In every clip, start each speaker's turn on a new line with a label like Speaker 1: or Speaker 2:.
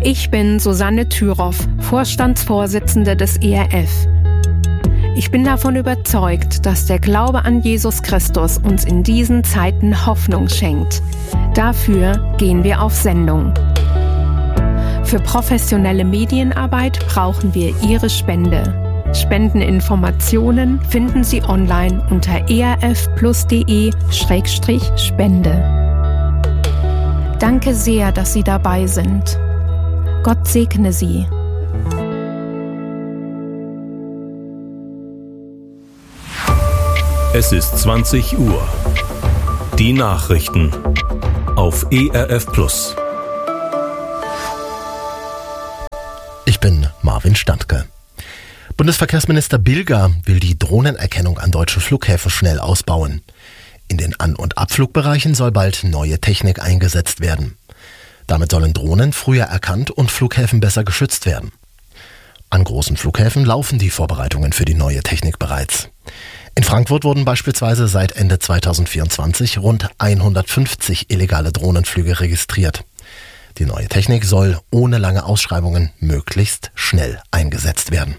Speaker 1: Ich bin Susanne Thüroff, Vorstandsvorsitzende des ERF. Ich bin davon überzeugt, dass der Glaube an Jesus Christus uns in diesen Zeiten Hoffnung schenkt. Dafür gehen wir auf Sendung. Für professionelle Medienarbeit brauchen wir Ihre Spende. Spendeninformationen finden Sie online unter erfplus.de/spende. Danke sehr, dass Sie dabei sind. Gott segne Sie.
Speaker 2: Es ist 20 Uhr. Die Nachrichten auf ERF Plus.
Speaker 3: Ich bin Marvin Standke. Bundesverkehrsminister Bilger will die Drohnenerkennung an deutschen Flughäfen schnell ausbauen. In den An- und Abflugbereichen soll bald neue Technik eingesetzt werden. Damit sollen Drohnen früher erkannt und Flughäfen besser geschützt werden. An großen Flughäfen laufen die Vorbereitungen für die neue Technik bereits. In Frankfurt wurden beispielsweise seit Ende 2024 rund 150 illegale Drohnenflüge registriert. Die neue Technik soll ohne lange Ausschreibungen möglichst schnell eingesetzt werden.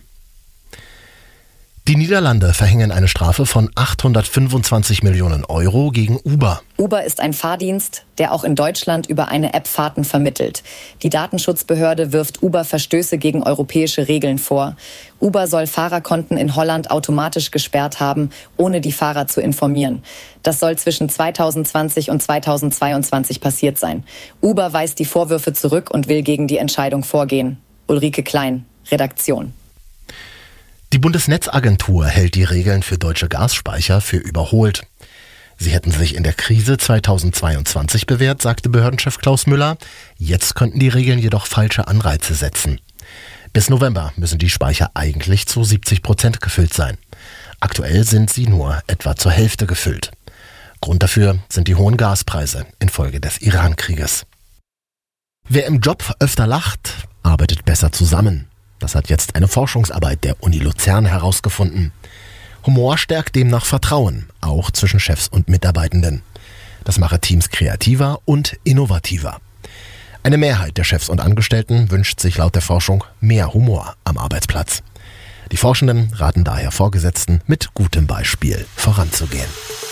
Speaker 3: Die Niederlande verhängen eine Strafe von 825 Millionen Euro gegen Uber.
Speaker 4: Uber ist ein Fahrdienst, der auch in Deutschland über eine App Fahrten vermittelt. Die Datenschutzbehörde wirft Uber Verstöße gegen europäische Regeln vor. Uber soll Fahrerkonten in Holland automatisch gesperrt haben, ohne die Fahrer zu informieren. Das soll zwischen 2020 und 2022 passiert sein. Uber weist die Vorwürfe zurück und will gegen die Entscheidung vorgehen. Ulrike Klein, Redaktion.
Speaker 3: Die Bundesnetzagentur hält die Regeln für deutsche Gasspeicher für überholt. Sie hätten sich in der Krise 2022 bewährt, sagte Behördenchef Klaus Müller. Jetzt könnten die Regeln jedoch falsche Anreize setzen. Bis November müssen die Speicher eigentlich zu 70% gefüllt sein. Aktuell sind sie nur etwa zur Hälfte gefüllt. Grund dafür sind die hohen Gaspreise infolge des Iran-Krieges. Wer im Job öfter lacht, arbeitet besser zusammen. Das hat jetzt eine Forschungsarbeit der Uni Luzern herausgefunden. Humor stärkt demnach Vertrauen, auch zwischen Chefs und Mitarbeitenden. Das mache Teams kreativer und innovativer. Eine Mehrheit der Chefs und Angestellten wünscht sich laut der Forschung mehr Humor am Arbeitsplatz. Die Forschenden raten daher Vorgesetzten, mit gutem Beispiel voranzugehen.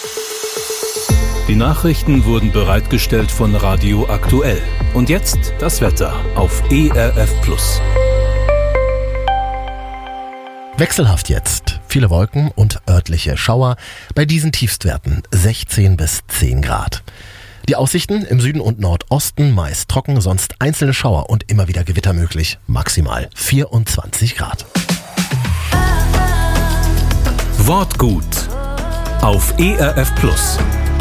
Speaker 2: Die Nachrichten wurden bereitgestellt von Radio Aktuell. Und jetzt das Wetter auf ERF Plus.
Speaker 3: Wechselhaft jetzt. Viele Wolken und örtliche Schauer. Bei diesen Tiefstwerten 16 bis 10 Grad. Die Aussichten im Süden und Nordosten meist trocken, sonst einzelne Schauer und immer wieder Gewitter möglich. Maximal 24 Grad.
Speaker 2: Wortgut auf ERF Plus.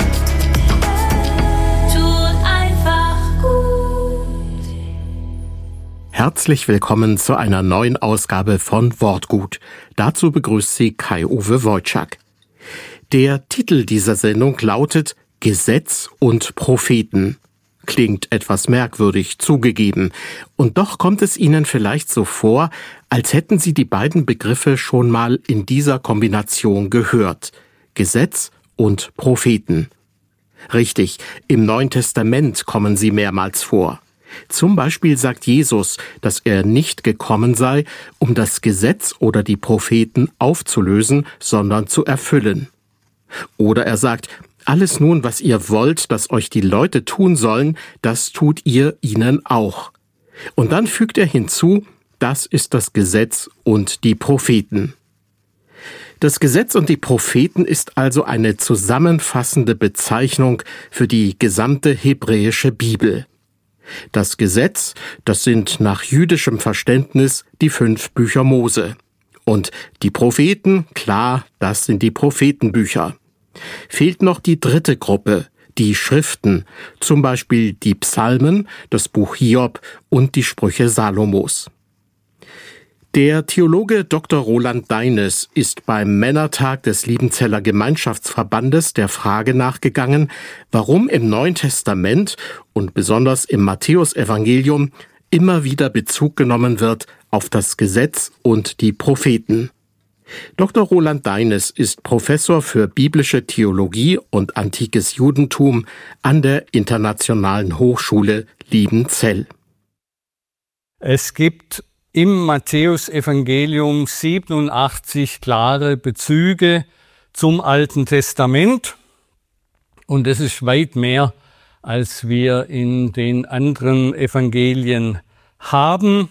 Speaker 5: Herzlich willkommen zu einer neuen Ausgabe von Wortgut. Dazu begrüßt Sie Kai-Uwe Wojczak. Der Titel dieser Sendung lautet Gesetz und Propheten. Klingt etwas merkwürdig, zugegeben. Und doch kommt es Ihnen vielleicht so vor, als hätten Sie die beiden Begriffe schon mal in dieser Kombination gehört. Gesetz und Propheten. Richtig, im Neuen Testament kommen sie mehrmals vor. Zum Beispiel sagt Jesus, dass er nicht gekommen sei, um das Gesetz oder die Propheten aufzulösen, sondern zu erfüllen. Oder er sagt, alles nun, was ihr wollt, dass euch die Leute tun sollen, das tut ihr ihnen auch. Und dann fügt er hinzu, das ist das Gesetz und die Propheten. Das Gesetz und die Propheten ist also eine zusammenfassende Bezeichnung für die gesamte hebräische Bibel. Das Gesetz, das sind nach jüdischem Verständnis die 5 Bücher Mose. Und die Propheten, klar, das sind die Prophetenbücher. Fehlt noch die dritte Gruppe, die Schriften, zum Beispiel die Psalmen, das Buch Hiob und die Sprüche Salomos. Der Theologe Dr. Roland Deines ist beim Männertag des Liebenzeller Gemeinschaftsverbandes der Frage nachgegangen, warum im Neuen Testament und besonders im Matthäusevangelium immer wieder Bezug genommen wird auf das Gesetz und die Propheten. Dr. Roland Deines ist Professor für biblische Theologie und antikes Judentum an der Internationalen Hochschule Liebenzell.
Speaker 6: Es gibt im Matthäusevangelium 87 klare Bezüge zum Alten Testament. Und das ist weit mehr, als wir in den anderen Evangelien haben.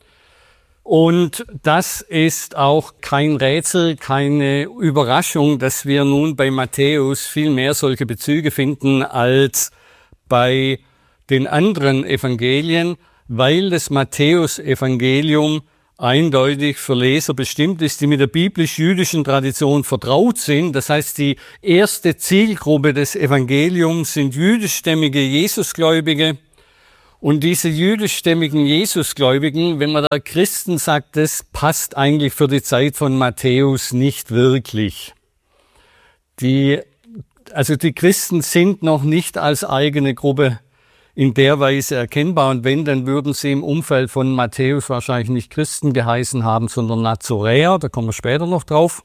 Speaker 6: Und das ist auch kein Rätsel, keine Überraschung, dass wir nun bei Matthäus viel mehr solche Bezüge finden als bei den anderen Evangelien, weil das Matthäusevangelium eindeutig für Leser bestimmt ist, die mit der biblisch-jüdischen Tradition vertraut sind. Das heißt, die erste Zielgruppe des Evangeliums sind jüdischstämmige Jesusgläubige. Und diese jüdischstämmigen Jesusgläubigen, wenn man da Christen sagt, das passt eigentlich für die Zeit von Matthäus nicht wirklich. Die Christen sind noch nicht als eigene Gruppe in der Weise erkennbar. Und wenn, dann würden sie im Umfeld von Matthäus wahrscheinlich nicht Christen geheißen haben, sondern Nazoräer. Da kommen wir später noch drauf.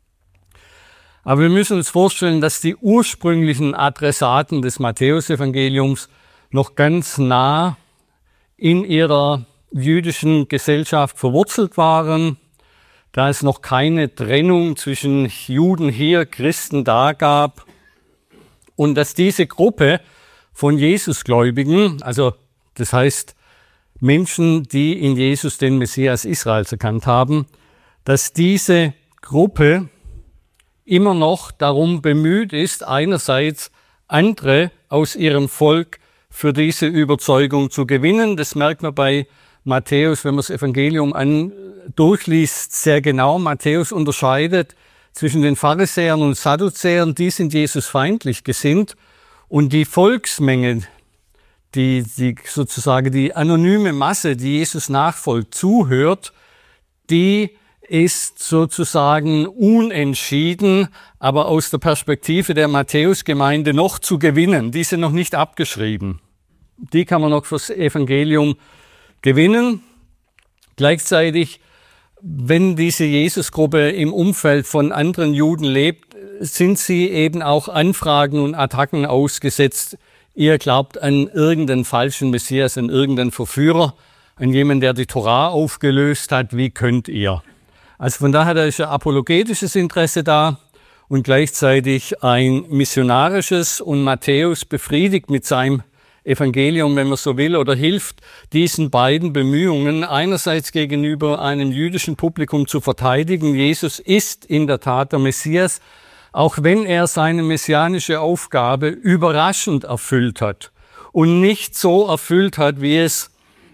Speaker 6: Aber wir müssen uns vorstellen, dass die ursprünglichen Adressaten des Matthäusevangeliums noch ganz nah in ihrer jüdischen Gesellschaft verwurzelt waren, da es noch keine Trennung zwischen Juden hier, Christen da gab und dass diese Gruppe von Jesusgläubigen, also das heißt Menschen, die in Jesus den Messias Israels erkannt haben, dass diese Gruppe immer noch darum bemüht ist, einerseits andere aus ihrem Volk für diese Überzeugung zu gewinnen. Das merkt man bei Matthäus, wenn man das Evangelium durchliest, sehr genau. Matthäus unterscheidet zwischen den Pharisäern und Sadduzäern, die sind Jesus feindlich gesinnt, und die Volksmenge, die sozusagen die anonyme Masse, die Jesus nachfolgt, zuhört, die ist sozusagen unentschieden, aber aus der Perspektive der Matthäusgemeinde noch zu gewinnen. Die sind noch nicht abgeschrieben. Die kann man noch fürs Evangelium gewinnen. Gleichzeitig, wenn diese Jesusgruppe im Umfeld von anderen Juden lebt, sind sie eben auch Anfragen und Attacken ausgesetzt. Ihr glaubt an irgendeinen falschen Messias, an irgendeinen Verführer, an jemanden, der die Torah aufgelöst hat. Wie könnt ihr? Also von daher ist ein apologetisches Interesse da und gleichzeitig ein missionarisches, und Matthäus befriedigt mit seinem Evangelium, wenn man so will, oder hilft diesen beiden Bemühungen, einerseits gegenüber einem jüdischen Publikum zu verteidigen. Jesus ist in der Tat der Messias, auch wenn er seine messianische Aufgabe überraschend erfüllt hat und nicht so erfüllt hat, wie es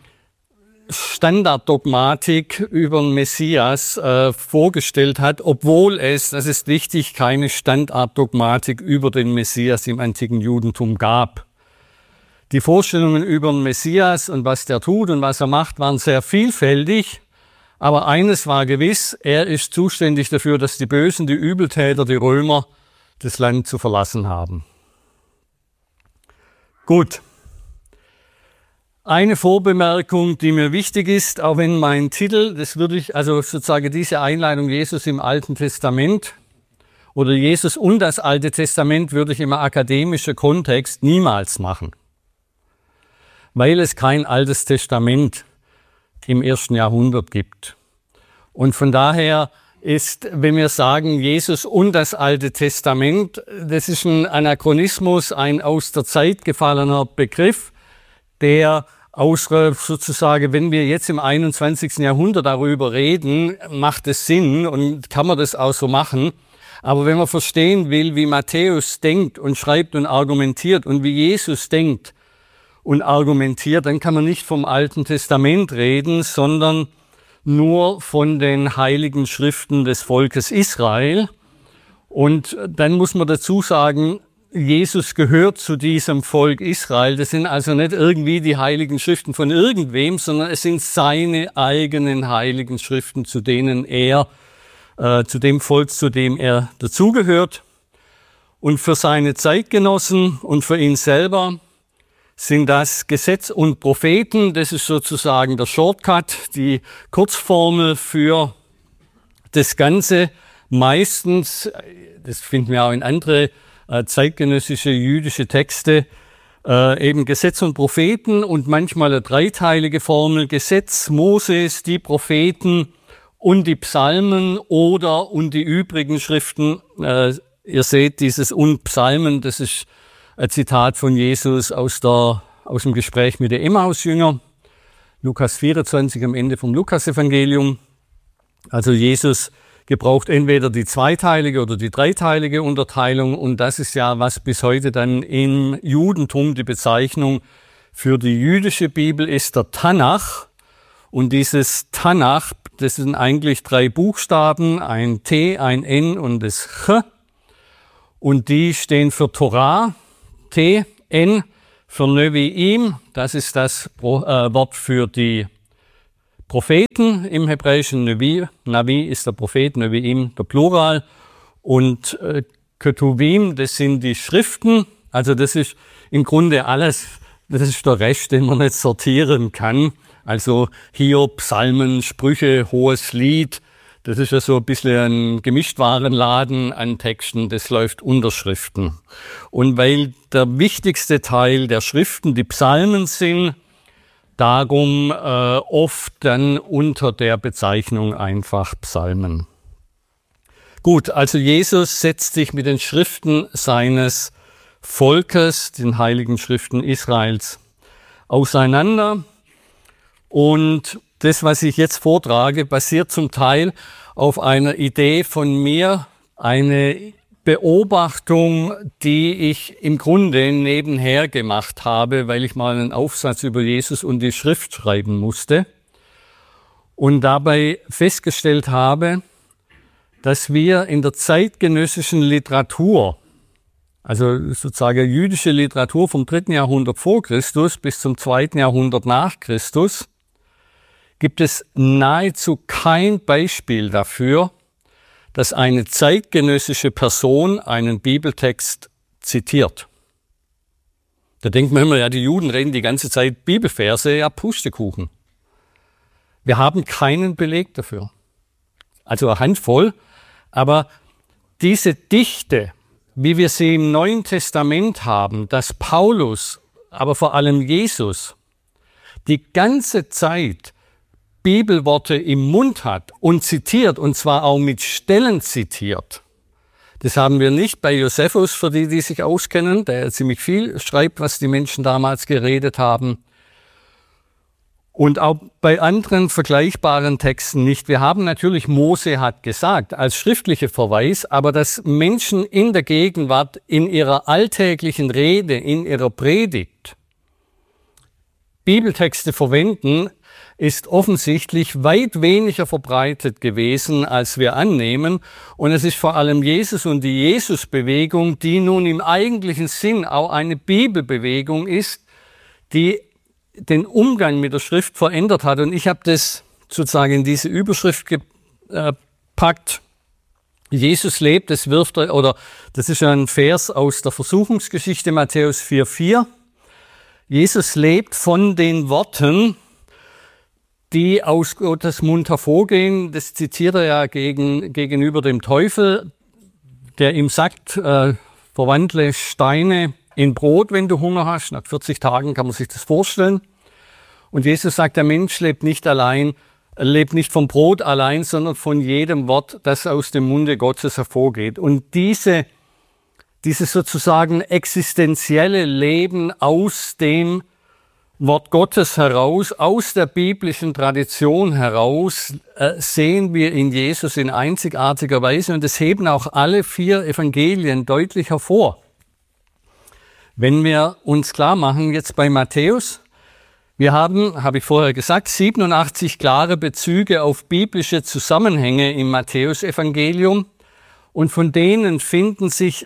Speaker 6: Standarddogmatik über den Messias vorgestellt hat, obwohl es, das ist wichtig, keine Standarddogmatik über den Messias im antiken Judentum gab. Die Vorstellungen über den Messias und was der tut und was er macht, waren sehr vielfältig, aber eines war gewiss, er ist zuständig dafür, dass die Bösen, die Übeltäter, die Römer das Land zu verlassen haben. Gut. Eine Vorbemerkung, die mir wichtig ist, auch wenn mein Titel, das würde ich, also sozusagen diese Einleitung Jesus im Alten Testament oder Jesus und das Alte Testament würde ich im akademischen Kontext niemals machen, weil es kein Altes Testament im 1. Jahrhundert gibt. Und von daher ist, wenn wir sagen Jesus und das Alte Testament, das ist ein Anachronismus, ein aus der Zeit gefallener Begriff, der sozusagen, wenn wir jetzt im 21. Jahrhundert darüber reden, macht es Sinn und kann man das auch so machen. Aber wenn man verstehen will, wie Matthäus denkt und schreibt und argumentiert und wie Jesus denkt und argumentiert, dann kann man nicht vom Alten Testament reden, sondern nur von den heiligen Schriften des Volkes Israel. Und dann muss man dazu sagen, Jesus gehört zu diesem Volk Israel. Das sind also nicht irgendwie die heiligen Schriften von irgendwem, sondern es sind seine eigenen heiligen Schriften, zu denen er, zu dem Volk, zu dem er dazugehört. Und für seine Zeitgenossen und für ihn selber sind das Gesetz und Propheten. Das ist sozusagen der Shortcut, die Kurzformel für das Ganze. Meistens, das finden wir auch in andere zeitgenössische jüdische Texte, eben Gesetz und Propheten und manchmal eine dreiteilige Formel, Gesetz, Moses, die Propheten und die Psalmen und die übrigen Schriften. Ihr seht dieses und Psalmen, das ist ein Zitat von Jesus aus dem Gespräch mit den Emmaus-Jüngern, Lukas 24 am Ende vom Lukas-Evangelium. Also Jesus gebraucht entweder die zweiteilige oder die dreiteilige Unterteilung und das ist ja, was bis heute dann im Judentum die Bezeichnung für die jüdische Bibel ist, der Tanach. Und dieses Tanach, das sind eigentlich 3 Buchstaben, ein T, ein N und das Ch. Und die stehen für Torah, T, N, für Nevi'im, das ist das Wort für die Propheten im Hebräischen. Navi ist der Prophet, Nevi'im der Plural. Und Ketuvim, das sind die Schriften. Also das ist im Grunde alles, das ist der Rest, den man nicht sortieren kann. Also Hiob, Psalmen, Sprüche, Hohes Lied. Das ist ja so ein bisschen ein Gemischtwarenladen an Texten, das läuft unter Schriften. Und weil der wichtigste Teil der Schriften die Psalmen sind, darum oft dann unter der Bezeichnung einfach Psalmen. Gut, also Jesus setzt sich mit den Schriften seines Volkes, den heiligen Schriften Israels, auseinander. Und das, was ich jetzt vortrage, basiert zum Teil auf einer Idee von mir, eine Beobachtung, die ich im Grunde nebenher gemacht habe, weil ich mal einen Aufsatz über Jesus und die Schrift schreiben musste und dabei festgestellt habe, dass wir in der zeitgenössischen Literatur, also sozusagen jüdische Literatur vom 3. Jahrhundert vor Christus bis zum 2. Jahrhundert nach Christus, gibt es nahezu kein Beispiel dafür, dass eine zeitgenössische Person einen Bibeltext zitiert. Da denkt man immer, ja, die Juden reden die ganze Zeit Bibelverse, ja, Pustekuchen. Wir haben keinen Beleg dafür. Also eine Handvoll, aber diese Dichte, wie wir sie im Neuen Testament haben, dass Paulus, aber vor allem Jesus, die ganze Zeit Bibelworte im Mund hat und zitiert, und zwar auch mit Stellen zitiert. Das haben wir nicht bei Josephus, für die sich auskennen, der ziemlich viel schreibt, was die Menschen damals geredet haben. Und auch bei anderen vergleichbaren Texten nicht. Wir haben natürlich, Mose hat gesagt, als schriftlicher Verweis, aber dass Menschen in der Gegenwart, in ihrer alltäglichen Rede, in ihrer Predigt Bibeltexte verwenden, ist offensichtlich weit weniger verbreitet gewesen, als wir annehmen. Und es ist vor allem Jesus und die Jesusbewegung, die nun im eigentlichen Sinn auch eine Bibelbewegung ist, die den Umgang mit der Schrift verändert hat. Und ich habe das sozusagen in diese Überschrift gepackt. Jesus lebt, das ist ein Vers aus der Versuchungsgeschichte, Matthäus 4,4. Jesus lebt von den Worten, die aus Gottes Mund hervorgehen. Das zitiert er ja gegenüber dem Teufel, der ihm sagt, verwandle Steine in Brot, wenn du Hunger hast. Nach 40 Tagen kann man sich das vorstellen. Und Jesus sagt, der Mensch lebt nicht vom Brot allein, sondern von jedem Wort, das aus dem Munde Gottes hervorgeht. Und dieses sozusagen existenzielle Leben aus dem Wort Gottes heraus, aus der biblischen Tradition heraus, sehen wir in Jesus in einzigartiger Weise. Und das heben auch alle 4 Evangelien deutlich hervor. Wenn wir uns klar machen, jetzt bei Matthäus, wir haben, habe ich vorher gesagt, 87 klare Bezüge auf biblische Zusammenhänge im Matthäus-Evangelium und von denen finden sich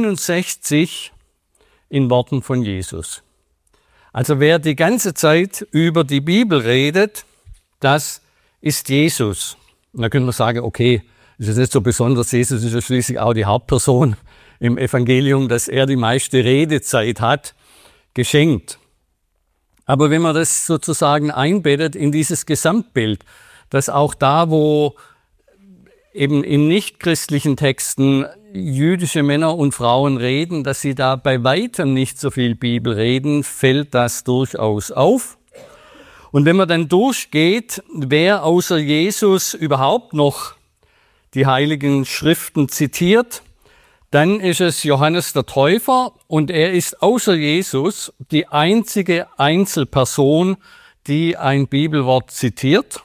Speaker 6: 69 in Worten von Jesus. Also wer die ganze Zeit über die Bibel redet, das ist Jesus. Und da können wir sagen, okay, das ist nicht so besonders, Jesus ist ja schließlich auch die Hauptperson im Evangelium, dass er die meiste Redezeit hat, geschenkt. Aber wenn man das sozusagen einbettet in dieses Gesamtbild, dass auch da, wo eben in nichtchristlichen Texten jüdische Männer und Frauen reden, dass sie da bei weitem nicht so viel Bibel reden, fällt das durchaus auf. Und wenn man dann durchgeht, wer außer Jesus überhaupt noch die Heiligen Schriften zitiert, dann ist es Johannes der Täufer und er ist außer Jesus die einzige Einzelperson, die ein Bibelwort zitiert.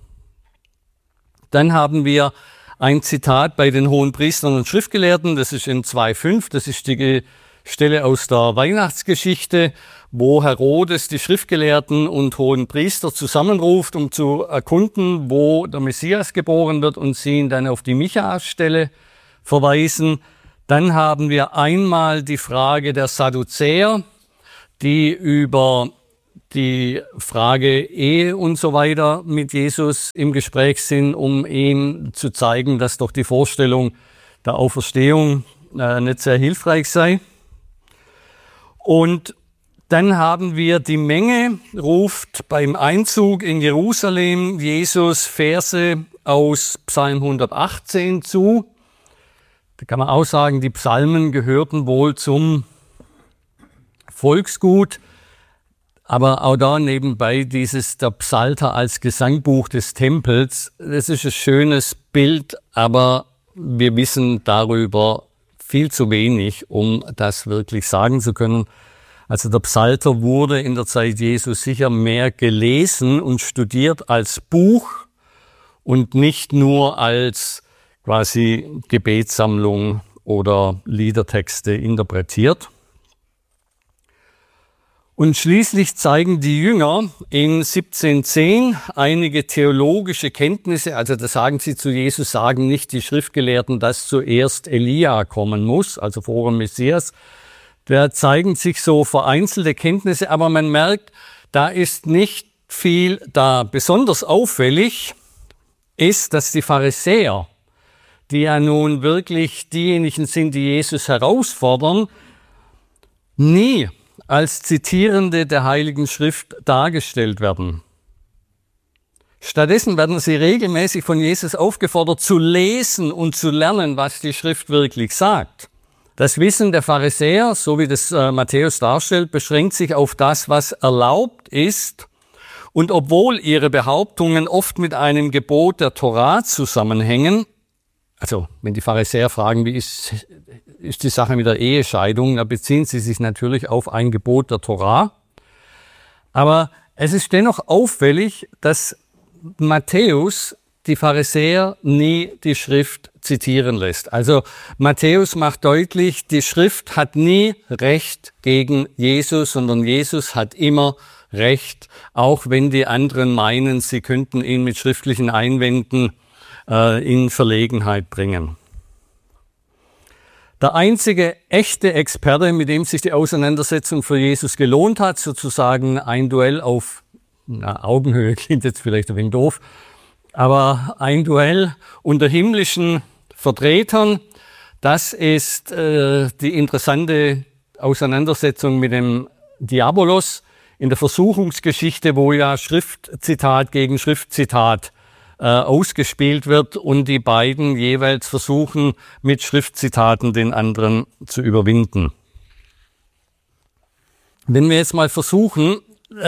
Speaker 6: Dann haben wir ein Zitat bei den Hohenpriestern und Schriftgelehrten, das ist in 2,5, das ist die Stelle aus der Weihnachtsgeschichte, wo Herodes die Schriftgelehrten und Hohenpriester zusammenruft, um zu erkunden, wo der Messias geboren wird und sie ihn dann auf die Micha-Stelle verweisen. Dann haben wir einmal die Frage der Sadduzäer, die über die Frage Ehe und so weiter mit Jesus im Gespräch sind, um ihm zu zeigen, dass doch die Vorstellung der Auferstehung nicht sehr hilfreich sei. Und dann haben wir die Menge, ruft beim Einzug in Jerusalem Jesus Verse aus Psalm 118 zu. Da kann man auch sagen, die Psalmen gehörten wohl zum Volksgut. Aber auch da nebenbei der Psalter als Gesangbuch des Tempels, das ist ein schönes Bild, aber wir wissen darüber viel zu wenig, um das wirklich sagen zu können. Also der Psalter wurde in der Zeit Jesu sicher mehr gelesen und studiert als Buch und nicht nur als quasi Gebetssammlung oder Liedertexte interpretiert. Und schließlich zeigen die Jünger in 1710 einige theologische Kenntnisse, also da sagen sie zu Jesus, sagen nicht die Schriftgelehrten, dass zuerst Elia kommen muss, also vor dem Messias. Da zeigen sich so vereinzelte Kenntnisse, aber man merkt, da ist nicht viel da. Besonders auffällig ist, dass die Pharisäer, die ja nun wirklich diejenigen sind, die Jesus herausfordern, nie als Zitierende der Heiligen Schrift dargestellt werden. Stattdessen werden sie regelmäßig von Jesus aufgefordert, zu lesen und zu lernen, was die Schrift wirklich sagt. Das Wissen der Pharisäer, so wie das Matthäus darstellt, beschränkt sich auf das, was erlaubt ist. Und obwohl ihre Behauptungen oft mit einem Gebot der Torah zusammenhängen, also wenn die Pharisäer fragen, wie ist die Sache mit der Ehescheidung, da beziehen sie sich natürlich auf ein Gebot der Torah. Aber es ist dennoch auffällig, dass Matthäus die Pharisäer nie die Schrift zitieren lässt. Also Matthäus macht deutlich, die Schrift hat nie Recht gegen Jesus, sondern Jesus hat immer Recht, auch wenn die anderen meinen, sie könnten ihn mit schriftlichen Einwänden in Verlegenheit bringen. Der einzige echte Experte, mit dem sich die Auseinandersetzung für Jesus gelohnt hat, sozusagen ein Duell auf Augenhöhe, klingt jetzt vielleicht ein wenig doof, aber ein Duell unter himmlischen Vertretern, das ist die interessante Auseinandersetzung mit dem Diabolos in der Versuchungsgeschichte, wo ja Schriftzitat gegen Schriftzitat ausgespielt wird und die beiden jeweils versuchen, mit Schriftzitaten den anderen zu überwinden. Wenn wir jetzt mal versuchen,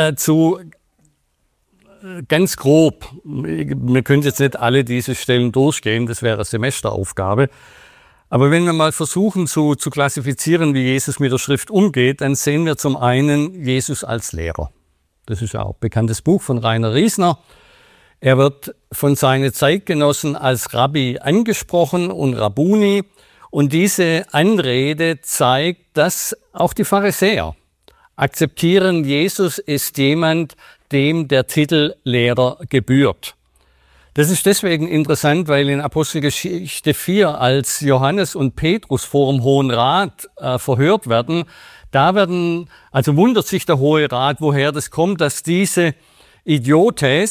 Speaker 6: ganz grob, wir können jetzt nicht alle diese Stellen durchgehen, das wäre eine Semesteraufgabe, aber wenn wir mal versuchen zu klassifizieren, wie Jesus mit der Schrift umgeht, dann sehen wir zum einen Jesus als Lehrer. Das ist ja auch ein bekanntes Buch von Rainer Riesner. Er wird von seinen Zeitgenossen als Rabbi angesprochen und Rabbuni. Und diese Anrede zeigt, dass auch die Pharisäer akzeptieren, Jesus ist jemand, dem der Titel Lehrer gebührt. Das ist deswegen interessant, weil in Apostelgeschichte 4, als Johannes und Petrus vor dem Hohen Rat verhört werden, also wundert sich der Hohe Rat, woher das kommt, dass diese Idiotai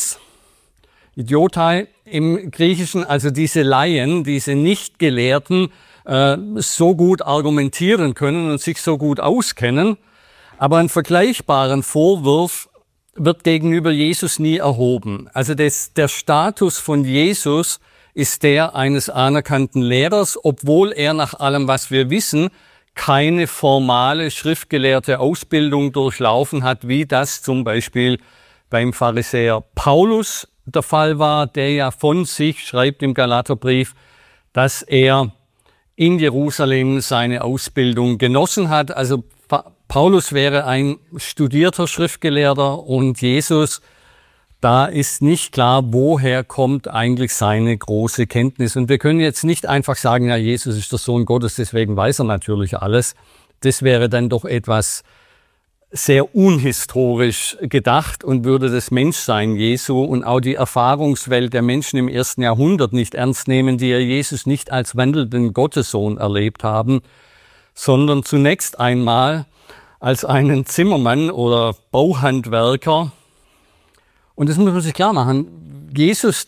Speaker 6: im Griechischen, also diese Laien, diese Nichtgelehrten, so gut argumentieren können und sich so gut auskennen. Aber einen vergleichbaren Vorwurf wird gegenüber Jesus nie erhoben. Also der Status von Jesus ist der eines anerkannten Lehrers, obwohl er nach allem, was wir wissen, keine formale schriftgelehrte Ausbildung durchlaufen hat, wie das zum Beispiel beim Pharisäer Paulus der Fall war, der ja von sich schreibt im Galaterbrief, dass er in Jerusalem seine Ausbildung genossen hat. Also Paulus wäre ein studierter Schriftgelehrter und Jesus, da ist nicht klar, woher kommt eigentlich seine große Kenntnis. Und wir können jetzt nicht einfach sagen, ja, Jesus ist der Sohn Gottes, deswegen weiß er natürlich alles. Das wäre dann doch etwas sehr unhistorisch gedacht und würde das Menschsein Jesu und auch die Erfahrungswelt der Menschen im 1. Jahrhundert nicht ernst nehmen, die ja Jesus nicht als wandelnden Gottessohn erlebt haben, sondern zunächst einmal als einen Zimmermann oder Bauhandwerker. Und das muss man sich klar machen. Jesus